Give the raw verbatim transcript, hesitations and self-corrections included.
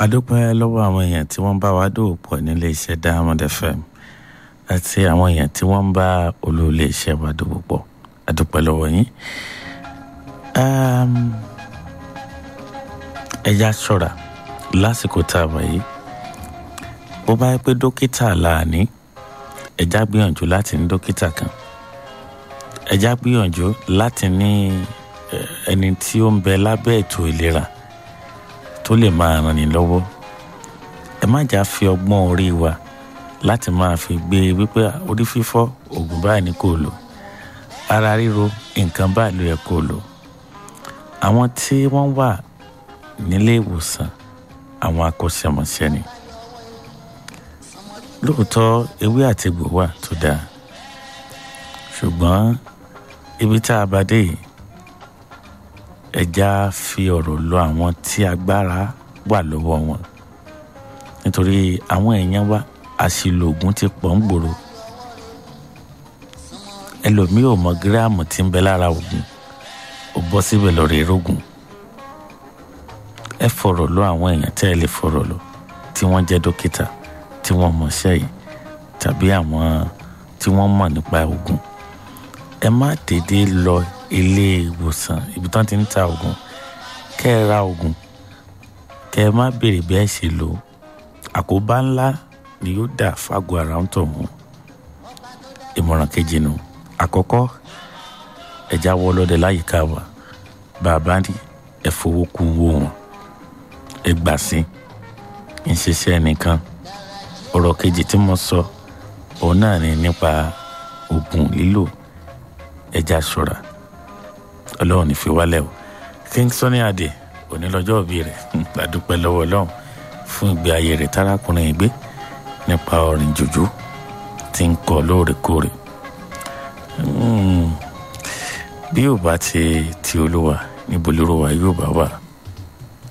adúpẹ́ lọ́wọ́ àwọn èèyàn tí wọ́n bá wa dòwò pọ̀ nílé iṣẹ́ Diamond F M àti àwọn èèyàn tí wọ́n bá olóòlé iṣẹ́ wa dòwò pọ̀ adúpẹ́ lọ́wọ́ yín. ẹja ṣọ́ra lásìkò tá a wà yìí bó bá yẹ pé dókítà láàní ẹja gbìyànjú láti ní dókítà kan ẹja gbìyànjú láti ní ẹni tí ó ń bẹ lábẹ́ ètò ìlera tó lè máa ràn ní lọ́wọ́. ẹ má jà fi ọgbọ́n orí wa láti máa fi gbé wípé orí fífọ́ oògùn báyìí ni kò lò, ara ríro nǹkan báyìí ló yẹ kó lò. àwọn tí wọ́n wà nílé ìwòsàn àwọn akọ́ṣẹ́mọṣẹ́ ni. lóòótọ́ ewé àti egbò wà tó dáa, ṣùgbọ́n ibi tá a bá dé yìí ẹja fi ọ̀rọ̀ lọ àwọn tí agbára wà lọ́wọ́ wọn, nítorí àwọn èèyàn wa àṣìlò oògùn ti pọ̀ ń gbòòrò. ẹlòmíì ò mọ gíráàmù tí ń bẹ lára oògùn ó bọ́ síbẹ̀ lọ́rọ̀ erógùn. ẹ fọ̀rọ̀ lọ àwọn èèyàn tẹ́ ẹ lè fọ̀rọ̀ lọ tí wọ́n jẹ́ dókítà tí wọ́n mọṣẹ́ yìí tàbí àwọn tí wọ́n mọ̀ nípa oògùn. ẹ má dédé lọ ilé ìwòsàn ibi tí wọ́n ti ń ta oògùn kẹ́ ẹ ra oògùn kẹ́ ẹ má béèrè bí ẹ ṣe lò ó. àkóbá ńlá ni yóò dà fágọ̀ ara ń tọ̀ wọ́n. ìmọ̀ràn kejì nù. àkọ́kọ́ ẹja wọ́ lọ́dẹ láyìíká wa bàbá ní ẹ fowó kún owó wọn ẹ gbà sí ń ṣiṣẹ́ nìkan. ọ̀rọ̀ kejì tí mo sọ òun náà ni nípa oògùn lílò. ẹja ṣọ́ra ọlọ́run ní fi wálẹ̀ o. King Sunny Adé òní lọ́jọ́ òbí rẹ̀ gbàdúpẹ́ lọ́wọ́ ọlọ́run fún ìgbé ayé rẹ̀ tárákùnrin ìgbé nípa orin jùjú tí ń kọ lóòrèkóòrè. bí ò bá ti ti olúwa níbo lóró wa yóò bá wà.